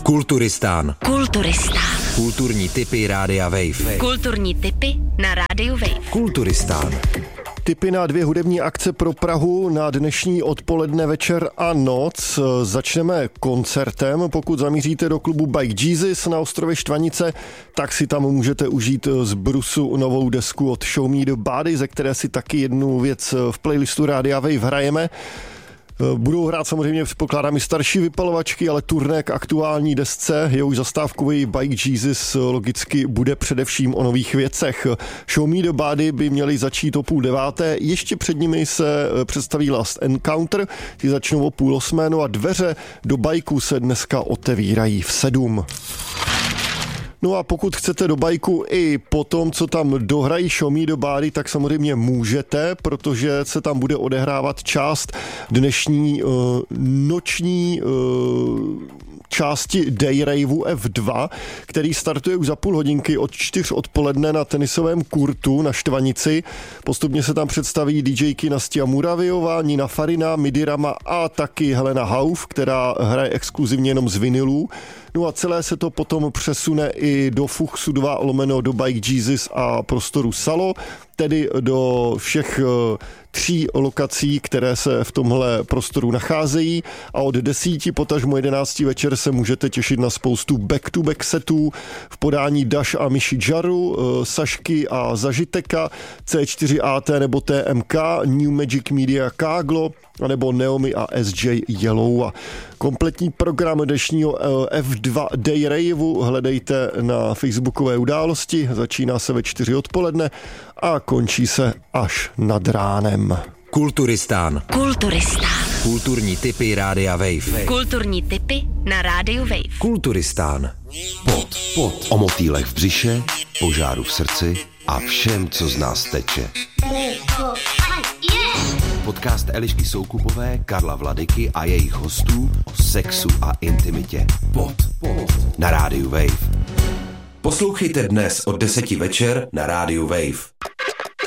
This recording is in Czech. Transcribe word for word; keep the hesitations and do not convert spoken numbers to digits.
Kulturistán. Kulturistán. Kulturní tipy Rádia Wave. Kulturní tipy na Rádiu Wave. Kulturistán. Tipy na dvě hudební akce pro Prahu na dnešní odpoledne, večer a noc. Začneme koncertem. Pokud zamíříte do klubu Bike Jesus na ostrově Štvanice, tak si tam můžete užít z brusu novou desku od Show Me the Body, ze které si taky jednu věc v playlistu Rádia Wave hrajeme. Budou hrát samozřejmě, předpokládám, i starší vypalovačky, ale turné k aktuální desce, jehož zastávkový Bike Jesus logicky bude především o nových věcech. Show Me the Body by měli začít o půl deváté, ještě před nimi se představí Last Encounter, ty začnou o půl osmé, no a dveře do bajku se dneska otevírají v sedm. No a pokud chcete do bajku i po tom, co tam dohrají Show Me the Body, tak samozřejmě můžete, protože se tam bude odehrávat část dnešní uh, noční uh, části Day Raveu F dva, který startuje už za půl hodinky od čtyř odpoledne na tenisovém kurtu na Štvanici. Postupně se tam představí DJky Nastia Muraviová, Nina Farina, Midirama a taky Helena Hauf, která hraje exkluzivně jenom z vinilů. No a celé se to potom přesune i do Fuchsu dva lomeno do Bike Jesus a prostoru Salo, tedy do všech tří lokací, které se v tomhle prostoru nacházejí, a od desíti potažmo jedenácti večer se můžete těšit na spoustu back-to-back setů v podání Dash a Miši Jaru, Sašky a Zažiteka, C čtyři A T nebo T M K, New Magic Media Káglo, anebo Neomi a S J Yellow. A kompletní program dnešního F dva Day Raveu hledejte na facebookové události, začíná se ve čtyři odpoledne a končí se až nad ránem. Kulturistán. Kulturistán. Kulturní tipy Rádia Wave. Kulturní tipy na Rádiu Wave. Kulturistán. Pot, pot o motýlech v břiše, požáru v srdci a všem, co z nás teče. Podcast Elišky Soukupové, Karla Vladyky a jejich hostů o sexu a intimitě. Pot, pot na Rádiu Wave. Poslouchejte dnes od deseti večer na Rádiu Wave.